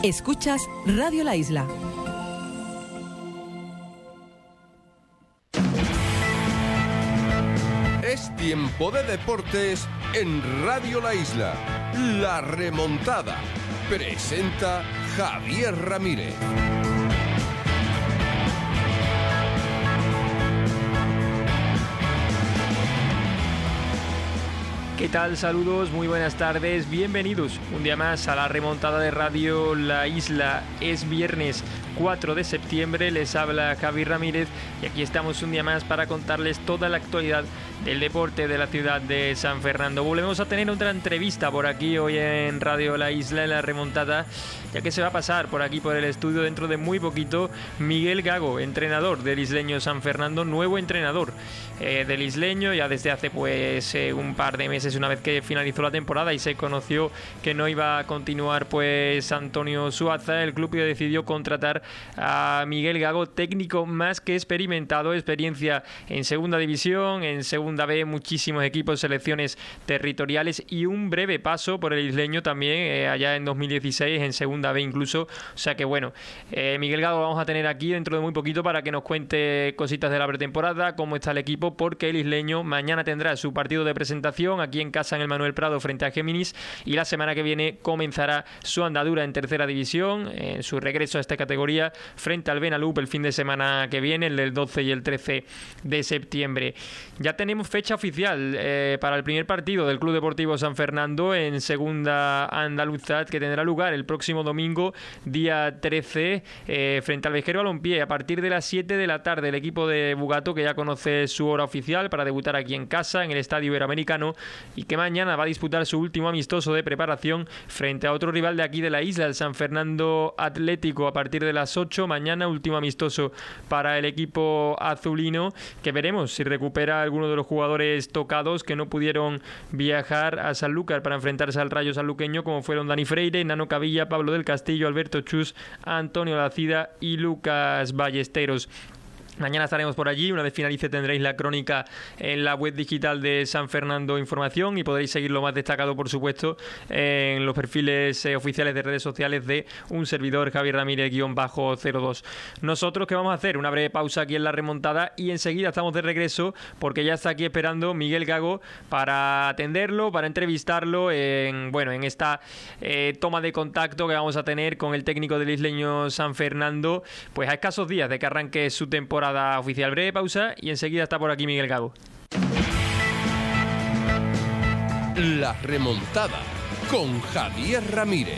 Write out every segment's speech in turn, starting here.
Escuchas Radio La Isla. Es tiempo de deportes en Radio La Isla. La remontada. Presenta Javier Ramírez. ¿Qué tal? Saludos, muy buenas tardes, bienvenidos un día más a la remontada de Radio La Isla. Es viernes 4 de septiembre, les habla Javier Ramírez y aquí estamos un día más para contarles toda la actualidad del deporte de la ciudad de San Fernando. Volvemos a tener otra entrevista por aquí hoy en Radio La Isla, en la remontada, ya que se va a pasar por aquí por el estudio dentro de muy poquito Miguel Gago, entrenador del Isleño San Fernando, nuevo entrenador del Isleño ya desde hace un par de meses, una vez que finalizó la temporada y se conoció que no iba a continuar Antonio Suaza. El club decidió contratar a Miguel Gago, técnico más que experimentado, experiencia en segunda división, en segunda B, muchísimos equipos, selecciones territoriales y un breve paso por el Isleño también, allá en 2016 en segunda B incluso. O sea que bueno, Miguel Gago lo vamos a tener aquí dentro de muy poquito para que nos cuente cositas de la pretemporada, cómo está el equipo, porque el Isleño mañana tendrá su partido de presentación aquí en casa en el Manuel Prado frente a Géminis, y la semana que viene comenzará su andadura en tercera división, su regreso a esta categoría frente al Benalup el fin de semana que viene, el del 12 y el 13 de septiembre. Ya tenemos fecha oficial para el primer partido del Club Deportivo San Fernando en segunda andaluza, que tendrá lugar el próximo domingo, día 13, frente al Vejero Balompié, a partir de las 7 de la tarde. El equipo de Bugato, que ya conoce su hora oficial para debutar aquí en casa, en el Estadio Iberoamericano, y que mañana va a disputar su último amistoso de preparación frente a otro rival de aquí de la isla, el San Fernando Atlético, a partir de las 8. Mañana último amistoso para el equipo azulino, que veremos si recupera a alguno de los jugadores tocados que no pudieron viajar a Sanlúcar para enfrentarse al Rayo sanluqueño, como fueron Dani Freire, Nano Cavilla, Pablo del Castillo, Alberto Chus, Antonio Lacida y Lucas Ballesteros. Mañana estaremos por allí. Una vez finalice tendréis la crónica en la web digital de San Fernando Información y podréis seguir lo más destacado, por supuesto, en los perfiles oficiales de redes sociales de un servidor, Javier Ramírez-02. Nosotros, ¿qué vamos a hacer? Una breve pausa aquí en la remontada y enseguida estamos de regreso, porque ya está aquí esperando Miguel Gago para atenderlo, para entrevistarlo en esta toma de contacto que vamos a tener con el técnico del Isleño San Fernando, pues a escasos días de que arranque su temporada oficial. Breve pausa y enseguida está por aquí Miguel Gago. La remontada con Javier Ramírez.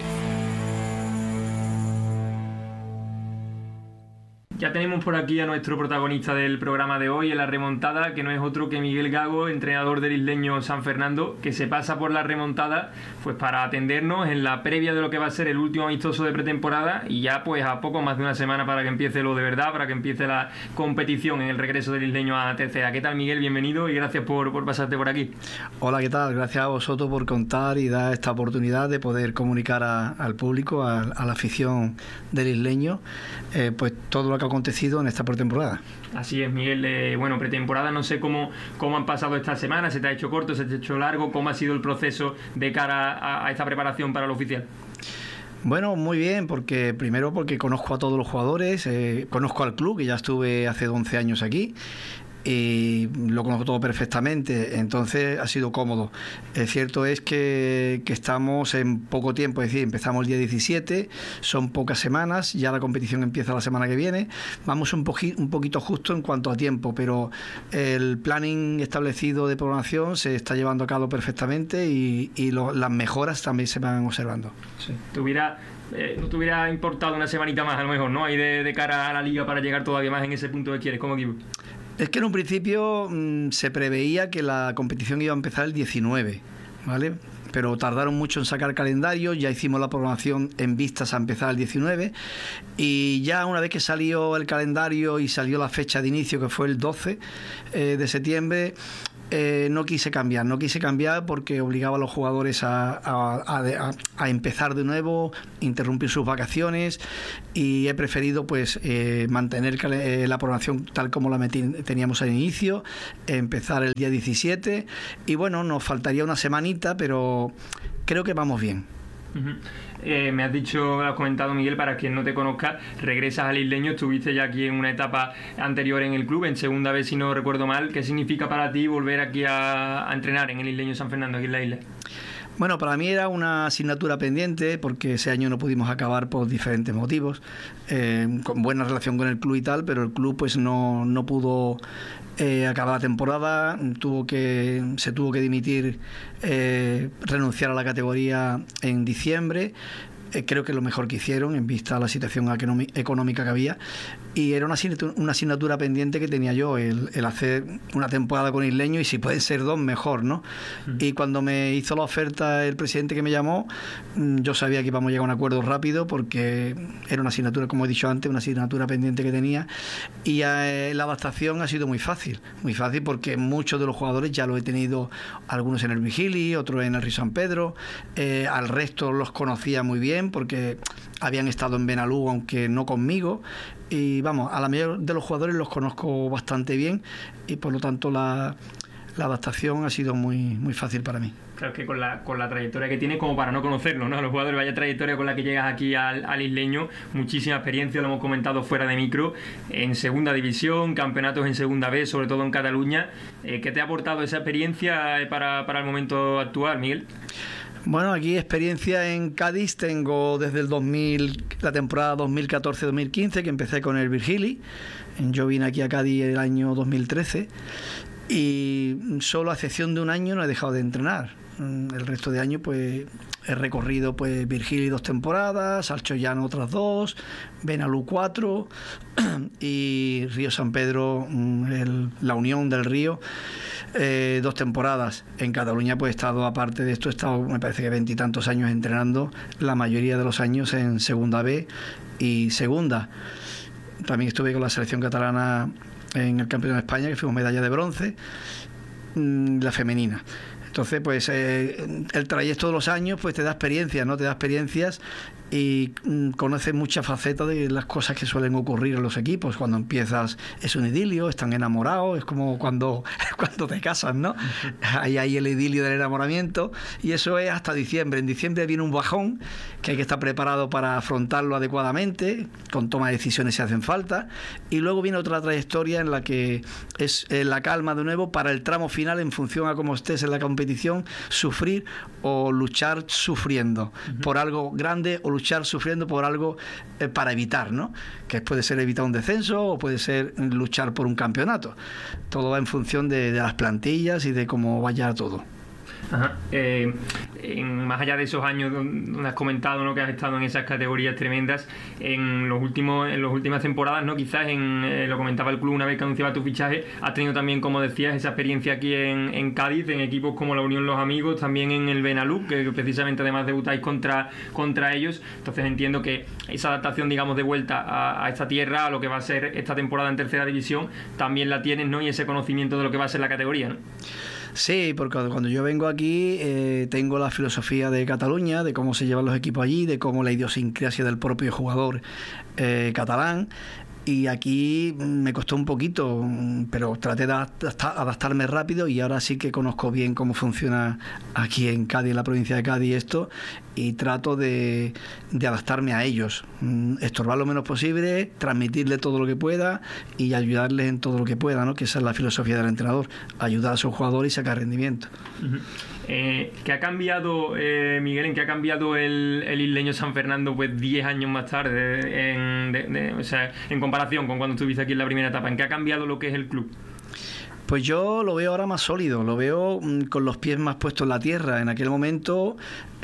Ya tenemos por aquí a nuestro protagonista del programa de hoy en la remontada, que no es otro que Miguel Gago, entrenador del Isleño San Fernando, que se pasa por la remontada pues para atendernos en la previa de lo que va a ser el último amistoso de pretemporada, y ya pues a poco más de una semana para que empiece lo de verdad, para que empiece la competición en el regreso del Isleño a tercera. ¿Qué tal, Miguel? Bienvenido y gracias por pasarte por aquí. Hola, ¿qué tal? Gracias a vosotros por contar y dar esta oportunidad de poder comunicar al público, a la afición del Isleño, pues todo lo que ha acontecido en esta pretemporada. Así es, Miguel. Pretemporada, no sé cómo han pasado estas semanas. ¿Se te ha hecho corto, se te ha hecho largo? ¿Cómo ha sido el proceso de cara a esta preparación para lo oficial? Bueno, muy bien, porque conozco a todos los jugadores, conozco al club, que ya estuve hace 11 años aquí, y lo conozco todo perfectamente, entonces ha sido cómodo. Cierto es que estamos en poco tiempo, es decir, empezamos el día 17, son pocas semanas, ya la competición empieza la semana que viene, vamos un poquito justo en cuanto a tiempo, pero el planning establecido de programación se está llevando a cabo perfectamente y las mejoras también se van observando. Sí. ¿No te hubiera importado una semanita más a lo mejor, ¿no? Ahí de cara a la liga para llegar todavía más en ese punto que quieres como equipo? Es que en un principio se preveía que la competición iba a empezar el 19, ¿vale? Pero tardaron mucho en sacar calendario, ya hicimos la programación en vistas a empezar el 19, y ya una vez que salió el calendario y salió la fecha de inicio, que fue el 12 de septiembre, no quise cambiar porque obligaba a los jugadores a empezar de nuevo, interrumpir sus vacaciones, y he preferido mantener la programación tal como la teníamos al inicio, empezar el día 17, y bueno, nos faltaría una semanita, pero creo que vamos bien. Me has comentado, Miguel, para quien no te conozca, regresas al Isleño, estuviste ya aquí en una etapa anterior en el club, en segunda vez si no recuerdo mal. ¿Qué significa para ti volver aquí a entrenar en el Isleño San Fernando, aquí en la isla? Bueno, para mí era una asignatura pendiente porque ese año no pudimos acabar por diferentes motivos, con buena relación con el club y tal, pero el club pues no pudo acabar la temporada, se tuvo que dimitir, renunciar a la categoría en diciembre. Creo que lo mejor que hicieron en vista a la situación económica que había, y era una asignatura pendiente que tenía yo, el hacer una temporada con Isleño, y si pueden ser 2 mejor, ¿no? Y cuando me hizo la oferta el presidente que me llamó, yo sabía que íbamos a llegar a un acuerdo rápido porque era una asignatura, como he dicho antes, una asignatura pendiente que tenía, y la adaptación ha sido muy fácil porque muchos de los jugadores ya los he tenido, algunos en el Virgili, otros en el Río San Pedro, al resto los conocía muy bien porque habían estado en Benalú, aunque no conmigo, y vamos, a la mayoría de los jugadores los conozco bastante bien, y por lo tanto la adaptación ha sido muy fácil para mí. Claro, que con la trayectoria que tienes, como para no conocerlo, ¿no? Los jugadores, vaya trayectoria con la que llegas aquí al Isleño, muchísima experiencia, lo hemos comentado fuera de micro, en segunda división, campeonatos en segunda B, sobre todo en Cataluña. ¿Qué te ha aportado esa experiencia para el momento actual, Miguel? Bueno, aquí experiencia en Cádiz tengo desde el 2000, la temporada 2014-2015, que empecé con el Virgili. Yo vine aquí a Cádiz el año 2013 y solo a excepción de un año no he dejado de entrenar. El resto de años pues he recorrido pues Virgili 2 temporadas, Alchoyano otras 2, Benalú 4 y Río San Pedro, la Unión del Río, 2 temporadas. En Cataluña pues he estado, aparte de esto, he estado me parece que 20 y tantos años entrenando, la mayoría de los años en segunda B y segunda. También estuve con la selección catalana en el Campeonato de España, que fuimos medalla de bronce, la femenina. Entonces, pues el trayecto de los años pues te da experiencias, ¿no? Te da experiencias y conoces muchas facetas de las cosas que suelen ocurrir en los equipos. Cuando empiezas es un idilio, están enamorados, es como cuando te casas, ¿no? Hay el idilio del enamoramiento, y eso es hasta diciembre. En diciembre viene un bajón que hay que estar preparado para afrontarlo adecuadamente, con toma de decisiones si hacen falta, y luego viene otra trayectoria en la que es la calma de nuevo para el tramo final, en función a cómo estés en la competición, sufrir o luchar sufriendo por algo grande, o luchar sufriendo por algo para evitar, ¿no? Que puede ser evitar un descenso o puede ser luchar por un campeonato. Todo va en función de las plantillas y de cómo vaya todo. Ajá. Más allá de esos años donde has comentado, ¿no?, que has estado en esas categorías tremendas, en las últimas temporadas, ¿no?, quizás lo comentaba el club una vez que anunciaba tu fichaje, has tenido también, como decías, esa experiencia aquí en Cádiz, en equipos como la Unión Los Amigos, también en el Benalú, que precisamente además debutáis contra ellos. Entonces entiendo que esa adaptación, digamos, de vuelta a esta tierra, a lo que va a ser esta temporada en tercera división, también la tienes, ¿no?, y ese conocimiento de lo que va a ser la categoría, ¿no? Sí, porque cuando yo vengo aquí tengo la filosofía de Cataluña, de cómo se llevan los equipos allí, de cómo la idiosincrasia del propio jugador catalán. Y aquí me costó un poquito, pero traté de adaptarme rápido, y ahora sí que conozco bien cómo funciona aquí en Cádiz, en la provincia de Cádiz, esto, y trato de adaptarme a ellos, estorbar lo menos posible, transmitirle todo lo que pueda y ayudarles en todo lo que pueda, ¿no? Que esa es la filosofía del entrenador, ayudar a sus jugadores y sacar rendimiento. ¿Qué ha cambiado, Miguel, en qué ha cambiado el Isleño San Fernando pues 10 años más tarde, en comparación con cuando estuviste aquí en la primera etapa? ¿En qué ha cambiado lo que es el club? Pues yo lo veo ahora más sólido, lo veo con los pies más puestos en la tierra. En aquel momento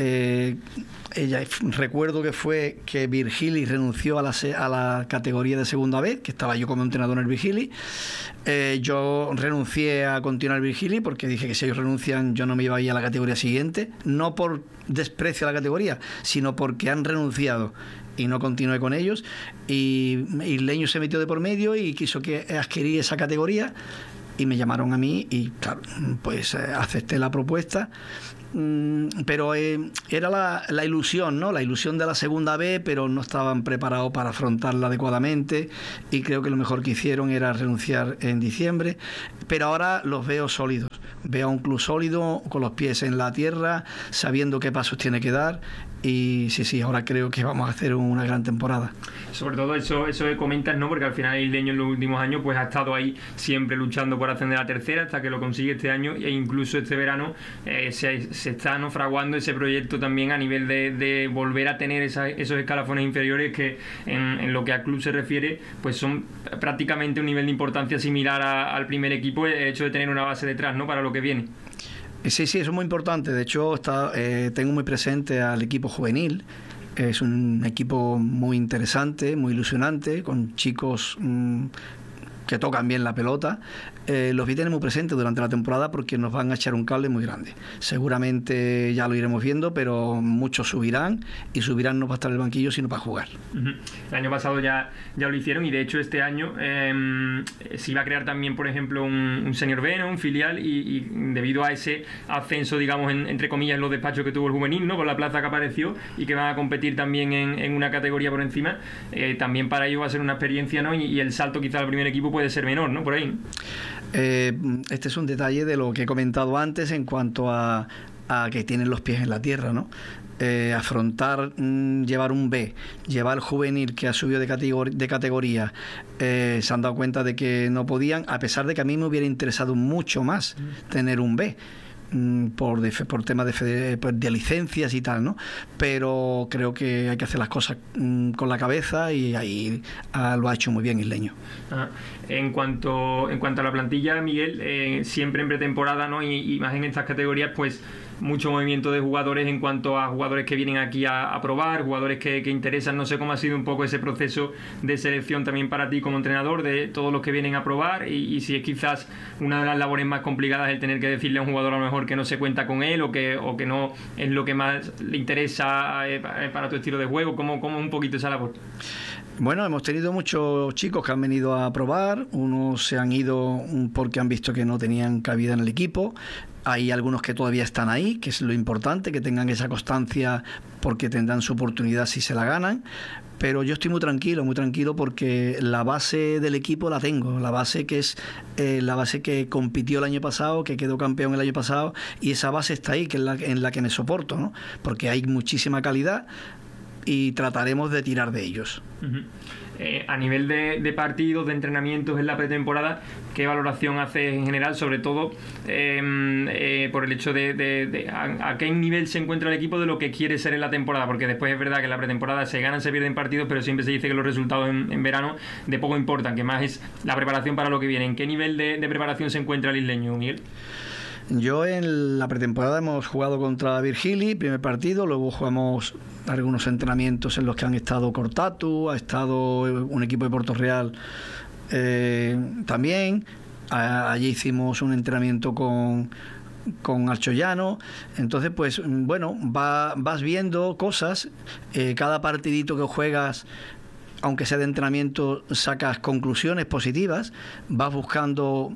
recuerdo que fue que Virgili renunció a la categoría de segunda vez, que estaba yo como entrenador en el Virgili. Yo renuncié a continuar el Virgili porque dije que si ellos renuncian yo no me iba a ir a la categoría siguiente, no por desprecio a la categoría, sino porque han renunciado, y no continué con ellos. Y Isleño se metió de por medio y quiso que adquirir esa categoría, y me llamaron a mí y claro, pues acepté la propuesta. Pero era la ilusión, ¿no? La ilusión de la segunda B, pero no estaban preparados para afrontarla adecuadamente, y creo que lo mejor que hicieron era renunciar en diciembre. Pero ahora los veo sólidos, veo a un club sólido, con los pies en la tierra, sabiendo qué pasos tiene que dar, y sí, ahora creo que vamos a hacer una gran temporada. Sobre todo eso que comentas, ¿no? Porque al final el isleño en los últimos años pues ha estado ahí siempre luchando por ascender a tercera hasta que lo consigue este año, e incluso este verano se está, ¿no?, fraguando ese proyecto también a nivel de volver a tener esos escalafones inferiores que en lo que al club se refiere pues son prácticamente un nivel de importancia similar al primer equipo, el hecho de tener una base detrás, ¿no?, para lo que viene. Sí, eso es muy importante. De hecho, tengo muy presente al equipo juvenil. Es un equipo muy interesante, muy ilusionante, con chicos que tocan bien la pelota. Los vi tener muy presentes durante la temporada porque nos van a echar un cable muy grande. Seguramente ya lo iremos viendo, pero muchos subirán, y subirán no para estar en el banquillo, sino para jugar. El año pasado ya lo hicieron, y de hecho este año se iba a crear también, por ejemplo, un Senior B, ¿no?, un filial, y debido a ese ascenso, digamos, entre comillas, en los despachos que tuvo el juvenil, ¿no?, por la plaza que apareció, y que van a competir también en una categoría por encima, también para ellos va a ser una experiencia, ¿no?, y el salto quizá al primer equipo puede ser menor, ¿no?, por ahí. Este es un detalle de lo que he comentado antes en cuanto a que tienen los pies en la tierra, ¿no? Afrontar, llevar un B, llevar el juvenil que ha subido de categoría, se han dado cuenta de que no podían, a pesar de que a mí me hubiera interesado mucho más tener un B. Por temas de licencias y tal, ¿no? Pero creo que hay que hacer las cosas con la cabeza, y ahí lo ha hecho muy bien Isleño. En cuanto a la plantilla, Miguel, siempre en pretemporada, ¿no?, y más en estas categorías, pues mucho movimiento de jugadores en cuanto a jugadores que vienen aquí a probar, jugadores que interesan. No sé cómo ha sido un poco ese proceso de selección también para ti como entrenador, de todos los que vienen a probar, y si es quizás una de las labores más complicadas el tener que decirle a un jugador a lo mejor que no se cuenta con él, o que no es lo que más le interesa para tu estilo de juego. ¿Cómo un poquito esa labor? Bueno, hemos tenido muchos chicos que han venido a probar, unos se han ido porque han visto que no tenían cabida en el equipo. Hay algunos que todavía están ahí, que es lo importante, que tengan esa constancia, porque tendrán su oportunidad si se la ganan. Pero yo estoy muy tranquilo, porque la base del equipo la tengo, la base que es la base que compitió el año pasado, que quedó campeón el año pasado, y esa base está ahí, que es en la que me soporto, ¿no? Porque hay muchísima calidad y trataremos de tirar de ellos. A nivel de partidos, de entrenamientos en la pretemporada, ¿qué valoración haces en general? Sobre todo por el hecho de a qué nivel se encuentra el equipo de lo que quiere ser en la temporada, porque después es verdad que en la pretemporada se ganan, se pierden partidos, pero siempre se dice que los resultados en verano de poco importan, que más es la preparación para lo que viene. ¿En qué nivel de preparación se encuentra el isleño, Miguel? Yo en la pretemporada hemos jugado contra Virgili, primer partido, luego jugamos algunos entrenamientos en los que han estado Cortatu, ha estado un equipo de Puerto Real también. Allí hicimos un entrenamiento con Alchoyano. Entonces, pues bueno, vas viendo cosas, cada partidito que juegas, aunque sea de entrenamiento, sacas conclusiones positivas, vas buscando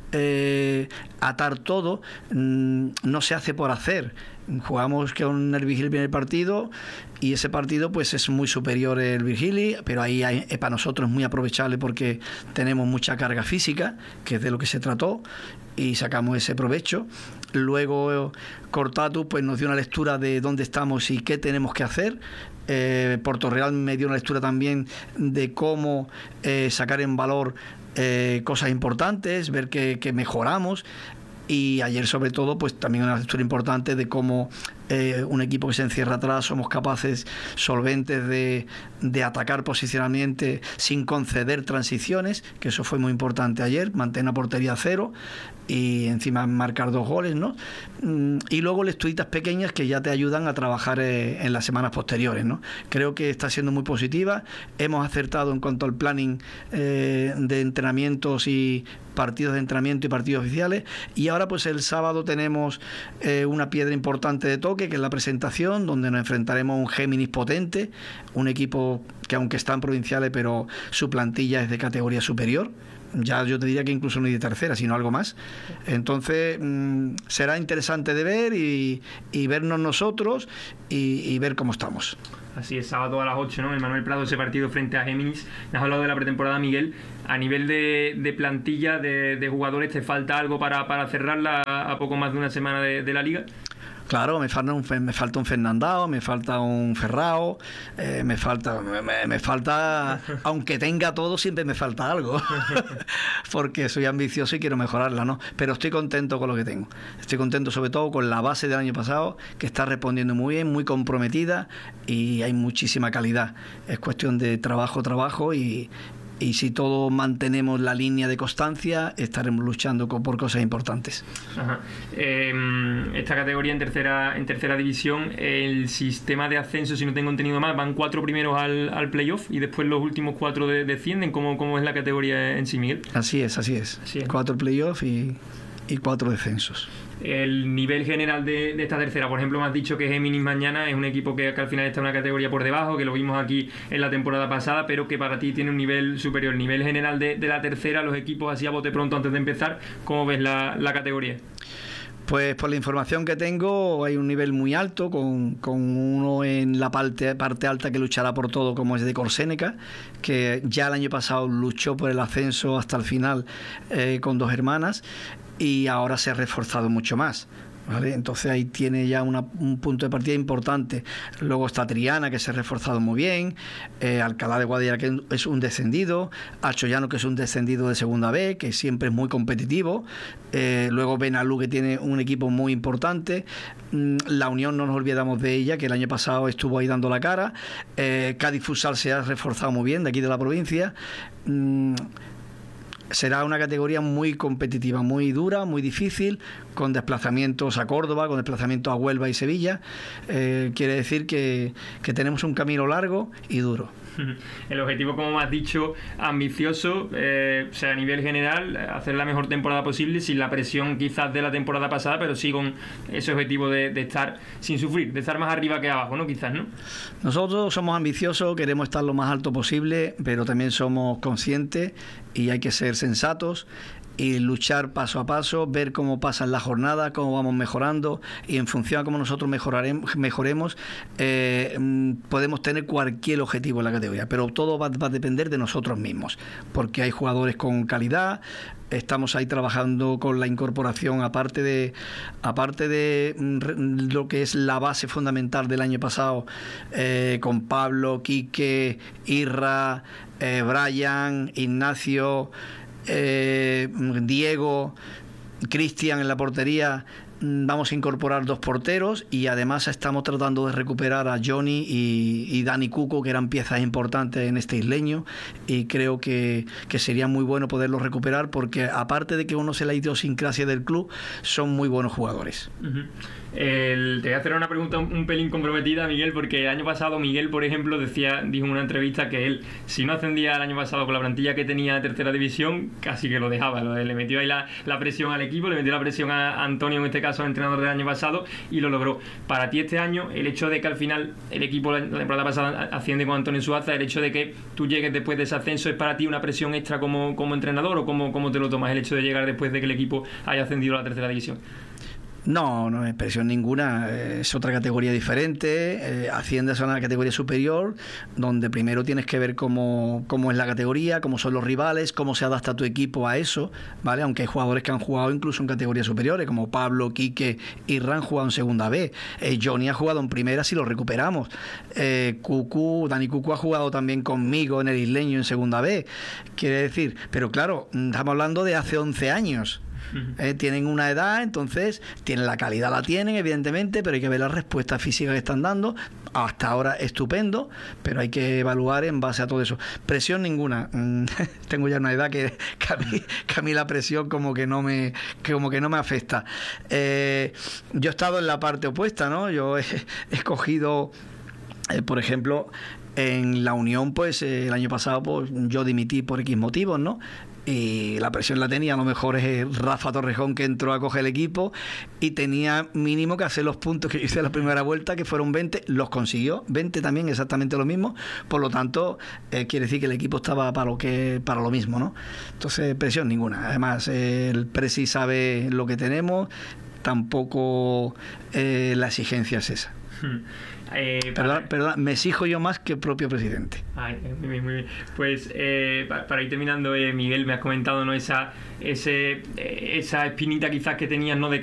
atar todo, no se hace por hacer. Jugamos con el Virgili el primer partido, y ese partido pues es muy superior el Virgili, pero ahí para nosotros es muy aprovechable porque tenemos mucha carga física, que es de lo que se trató, y sacamos ese provecho. Luego Cortatu pues nos dio una lectura de dónde estamos y qué tenemos que hacer. Puerto Real me dio una lectura también de cómo sacar en valor cosas importantes, ver que mejoramos. Y ayer, sobre todo, pues también una lectura importante de cómo un equipo que se encierra atrás somos capaces, solventes, de atacar posicionalmente sin conceder transiciones, que eso fue muy importante ayer, mantener la portería a cero y encima marcar 2 goles, ¿no? Y luego lecturitas pequeñas que ya te ayudan a trabajar en las semanas posteriores, ¿no? Creo que está siendo muy positiva. Hemos acertado en cuanto al planning de entrenamientos y partidos de entrenamiento y partidos oficiales, y ahora pues el sábado tenemos una piedra importante de toque, que es la presentación, donde nos enfrentaremos a un Géminis potente, un equipo que aunque está en provinciales, pero su plantilla es de categoría superior. Ya yo te diría que incluso no de tercera, sino algo más. Entonces será interesante de ver y vernos nosotros y ver cómo estamos. Así es, sábado a las 8, ¿no? El Manuel Prado, ese partido frente a Géminis. Me has hablado de la pretemporada, Miguel. A nivel de plantilla, de jugadores, ¿te falta algo para cerrarla a poco más de una semana de la Liga? Claro, me falta un Fernandao, me falta un Ferrao, me falta, aunque tenga todo, siempre me falta algo, porque soy ambicioso y quiero mejorarla, ¿no? Pero estoy contento con lo que tengo. Estoy contento sobre todo con la base del año pasado, que está respondiendo muy bien, muy comprometida, y hay muchísima calidad. Es cuestión de trabajo y si todos mantenemos la línea de constancia, estaremos luchando por cosas importantes. Ajá. Esta categoría en tercera división, el sistema de ascenso, si no tengo entendido mal, van 4 primeros al playoff y después los últimos 4 descienden. ¿Cómo es la categoría en sí, Miguel? Así es. 4 playoff y 4 descensos. El nivel general de esta tercera, por ejemplo, me has dicho que Géminis mañana es un equipo que al final está en una categoría por debajo, que lo vimos aquí en la temporada pasada, pero que para ti tiene un nivel superior. El nivel general de la tercera, los equipos así a bote pronto antes de empezar, ¿cómo ves la categoría? Pues por la información que tengo, hay un nivel muy alto, con uno en la parte alta que luchará por todo, como es de Corsénica, que ya el año pasado luchó por el ascenso hasta el final con 2 hermanas, y ahora se ha reforzado mucho más, ¿vale? Entonces ahí tiene ya un punto de partida importante. Luego está Triana, que se ha reforzado muy bien, Alcalá de Guadiana, que es un descendido, Alchoyano, que es un descendido de segunda B, que siempre es muy competitivo, luego Benalú, que tiene un equipo muy importante, La Unión, no nos olvidamos de ella, que el año pasado estuvo ahí dando la cara, Cádiz Futsal se ha reforzado muy bien, de aquí de la provincia. Será una categoría muy competitiva, muy dura, muy difícil, con desplazamientos a Córdoba, con desplazamientos a Huelva y Sevilla. Quiere decir que tenemos un camino largo y duro. El objetivo, como me has dicho, ambicioso, o sea, a nivel general, hacer la mejor temporada posible, sin la presión quizás de la temporada pasada, pero sí con ese objetivo de estar sin sufrir, de estar más arriba que abajo, ¿no? Quizás, ¿no? Nosotros somos ambiciosos, queremos estar lo más alto posible, pero también somos conscientes y hay que ser sensatos y luchar paso a paso, ver cómo pasan las jornadas, cómo vamos mejorando, y en función a cómo nosotros mejoremos, podemos tener cualquier objetivo en la categoría, pero todo va a depender de nosotros mismos, porque hay jugadores con calidad. Estamos ahí trabajando con la incorporación, aparte de lo que es la base fundamental del año pasado, con Pablo, Quique, Irra, Brian, Ignacio, Diego, Cristian en la portería. Vamos a incorporar 2 porteros y además estamos tratando de recuperar a Johnny y Dani Cuco, que eran piezas importantes en este isleño, y creo que sería muy bueno poderlos recuperar, porque aparte de que uno se la idiosincrasia del club, son muy buenos jugadores. Te voy a hacer una pregunta un pelín comprometida, Miguel, porque el año pasado Miguel, por ejemplo, dijo en una entrevista que él, si no ascendía el año pasado con la plantilla que tenía de tercera división, casi que lo dejaba. Le metió ahí la presión al equipo, le metió la presión a Antonio, en este caso el entrenador del año pasado, y lo logró. Para ti este año, el hecho de que al final el equipo la temporada pasada asciende con Antonio Suaza, el hecho de que tú llegues después de ese ascenso, ¿es para ti una presión extra como entrenador, o cómo te lo tomas el hecho de llegar después de que el equipo haya ascendido a la tercera división? No es presión ninguna, es otra categoría diferente. Asciendes a una categoría superior, donde primero tienes que ver cómo es la categoría, cómo son los rivales, cómo se adapta tu equipo a eso, ¿vale? Aunque hay jugadores que han jugado incluso en categorías superiores, como Pablo, Quique y Ran, han jugado en segunda B. Johnny ha jugado en primera si lo recuperamos. Dani Cucu ha jugado también conmigo en el isleño en segunda B. Quiere decir, pero claro, estamos hablando de hace 11 años. Tienen una edad, entonces tienen la calidad, la tienen evidentemente, pero hay que ver la respuesta física que están dando. Hasta ahora estupendo, pero hay que evaluar en base a todo eso. Presión ninguna. Tengo ya una edad que a mí la presión como que no me afecta. Yo he estado en la parte opuesta, ¿no? Yo he escogido, por ejemplo, en La Unión, pues el año pasado pues yo dimití por X motivos, ¿no? Y la presión la tenía, a lo mejor es Rafa Torrejón, que entró a coger el equipo y tenía mínimo que hacer los puntos que hice en la primera vuelta, que fueron 20, los consiguió, 20 también, exactamente lo mismo, por lo tanto quiere decir que el equipo estaba para lo mismo, ¿no? Entonces presión ninguna, además el presi sabe lo que tenemos, tampoco la exigencia es esa. Perdón, me exijo yo más que el propio presidente. Ay, muy bien. Pues para ir terminando, Miguel, me has comentado, ¿no? esa espinita quizás que tenías, ¿no? De